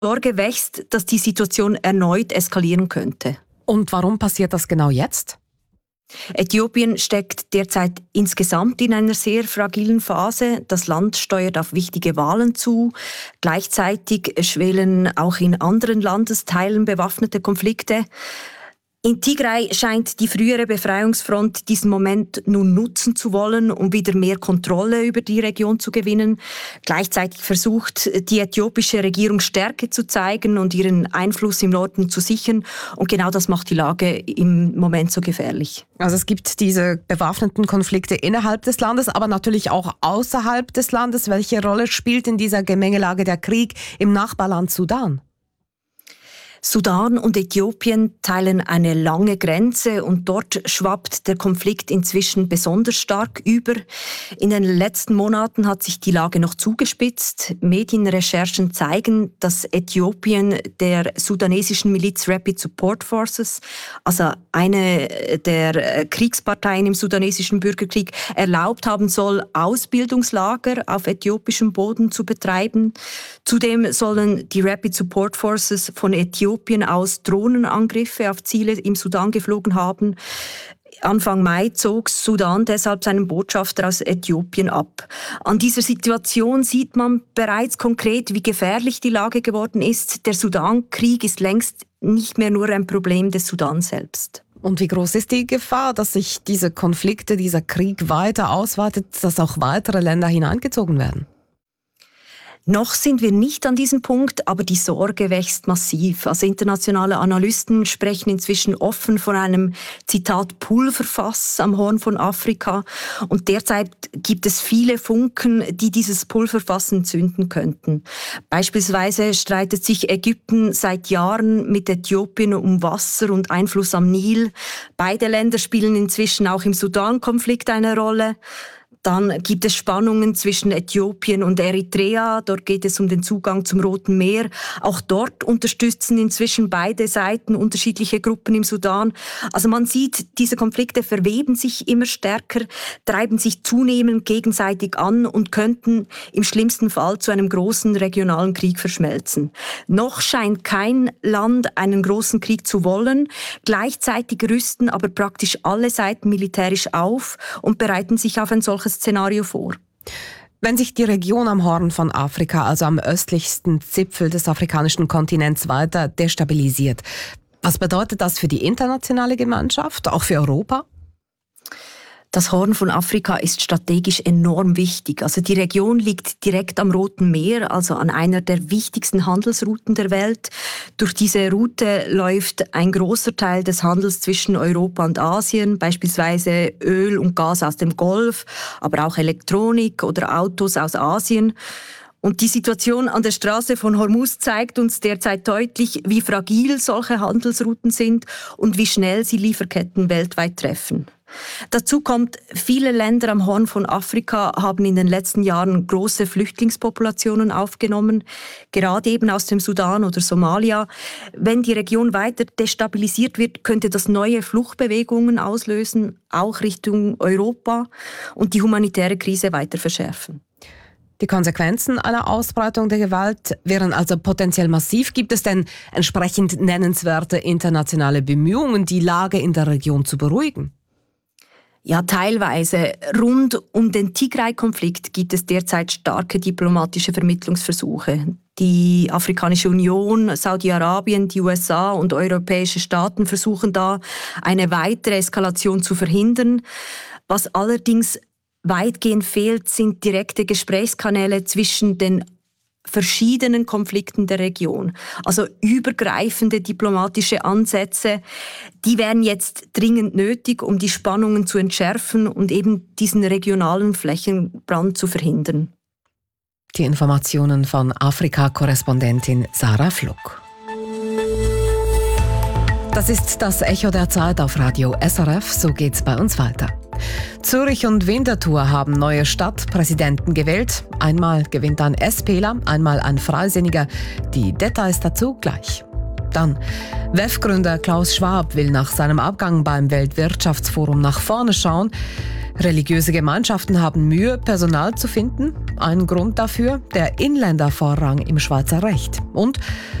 Sorge wächst, dass die Situation erneut eskalieren könnte. Und warum passiert das genau jetzt? Äthiopien steckt derzeit insgesamt in einer sehr fragilen Phase. Das Land steuert auf wichtige Wahlen zu. Gleichzeitig schwelen auch in anderen Landesteilen bewaffnete Konflikte. In Tigray scheint die frühere Befreiungsfront diesen Moment nun nutzen zu wollen, um wieder mehr Kontrolle über die Region zu gewinnen. Gleichzeitig versucht die äthiopische Regierung Stärke zu zeigen und ihren Einfluss im Norden zu sichern. Und genau das macht die Lage im Moment so gefährlich. Also es gibt diese bewaffneten Konflikte innerhalb des Landes, aber natürlich auch außerhalb des Landes. Welche Rolle spielt in dieser Gemengelage der Krieg im Nachbarland Sudan? Sudan und Äthiopien teilen eine lange Grenze und dort schwappt der Konflikt inzwischen besonders stark über. In den letzten Monaten hat sich die Lage noch zugespitzt. Medienrecherchen zeigen, dass Äthiopien der sudanesischen Miliz Rapid Support Forces, also eine der Kriegsparteien im sudanesischen Bürgerkrieg, erlaubt haben soll, Ausbildungslager auf äthiopischem Boden zu betreiben. Zudem sollen die Rapid Support Forces von Äthiopien aus Drohnenangriffe auf Ziele im Sudan geflogen haben. Anfang Mai zog Sudan deshalb seinen Botschafter aus Äthiopien ab. An dieser Situation sieht man bereits konkret, wie gefährlich die Lage geworden ist. Der Sudankrieg ist längst nicht mehr nur ein Problem des Sudan selbst. Und wie groß ist die Gefahr, dass sich diese Konflikte, dieser Krieg weiter ausweitet, dass auch weitere Länder hineingezogen werden? Noch sind wir nicht an diesem Punkt, aber die Sorge wächst massiv. Also internationale Analysten sprechen inzwischen offen von einem, Zitat, Pulverfass am Horn von Afrika. Und derzeit gibt es viele Funken, die dieses Pulverfass entzünden könnten. Beispielsweise streitet sich Ägypten seit Jahren mit Äthiopien um Wasser und Einfluss am Nil. Beide Länder spielen inzwischen auch im Sudan-Konflikt eine Rolle. Dann gibt es Spannungen zwischen Äthiopien und Eritrea. Dort geht es um den Zugang zum Roten Meer. Auch dort unterstützen inzwischen beide Seiten unterschiedliche Gruppen im Sudan. Also man sieht, diese Konflikte verweben sich immer stärker, treiben sich zunehmend gegenseitig an und könnten im schlimmsten Fall zu einem großen regionalen Krieg verschmelzen. Noch scheint kein Land einen großen Krieg zu wollen. Gleichzeitig rüsten aber praktisch alle Seiten militärisch auf und bereiten sich auf ein solches Szenario vor. Wenn sich die Region am Horn von Afrika, also am östlichsten Zipfel des afrikanischen Kontinents, weiter destabilisiert, was bedeutet das für die internationale Gemeinschaft, auch für Europa? Das Horn von Afrika ist strategisch enorm wichtig. Also die Region liegt direkt am Roten Meer, also an einer der wichtigsten Handelsrouten der Welt. Durch diese Route läuft ein großer Teil des Handels zwischen Europa und Asien, beispielsweise Öl und Gas aus dem Golf, aber auch Elektronik oder Autos aus Asien. Und die Situation an der Straße von Hormuz zeigt uns derzeit deutlich, wie fragil solche Handelsrouten sind und wie schnell sie Lieferketten weltweit treffen. Dazu kommt, viele Länder am Horn von Afrika haben in den letzten Jahren große Flüchtlingspopulationen aufgenommen, gerade eben aus dem Sudan oder Somalia. Wenn die Region weiter destabilisiert wird, könnte das neue Fluchtbewegungen auslösen, auch Richtung Europa, und die humanitäre Krise weiter verschärfen. Die Konsequenzen einer Ausbreitung der Gewalt wären also potenziell massiv. Gibt es denn entsprechend nennenswerte internationale Bemühungen, die Lage in der Region zu beruhigen? Ja, teilweise. Rund um den Tigray-Konflikt gibt es derzeit starke diplomatische Vermittlungsversuche. Die Afrikanische Union, Saudi-Arabien, die USA und europäische Staaten versuchen da, eine weitere Eskalation zu verhindern. Was allerdings weitgehend fehlt, sind direkte Gesprächskanäle zwischen den verschiedenen Konflikten der Region. Also übergreifende diplomatische Ansätze, die wären jetzt dringend nötig, um die Spannungen zu entschärfen und eben diesen regionalen Flächenbrand zu verhindern. Die Informationen von Afrika-Korrespondentin Sarah Fluck. Das ist das Echo der Zeit auf Radio SRF, so geht's bei uns weiter. Zürich und Winterthur haben neue Stadtpräsidenten gewählt. Einmal gewinnt ein SPler, einmal ein Freisinniger. Die Details dazu gleich. Dann, WEF-Gründer Klaus Schwab will nach seinem Abgang beim Weltwirtschaftsforum nach vorne schauen. Religiöse Gemeinschaften haben Mühe, Personal zu finden. Ein Grund dafür, der Inländervorrang im Schweizer Recht. Und